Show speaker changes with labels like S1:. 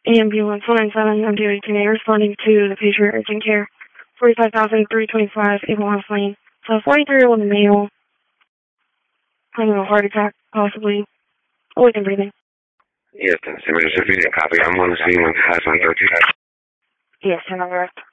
S1: Ambulance 197, I'm doing today, responding to the patient urgent care, 45,325 Able House Lane. So 43-year-old male, having a heart attack, possibly, awake and breathing.
S2: Yes, emergency copy. I'm on the scene with 5132.
S1: Yes, 10 on the rest.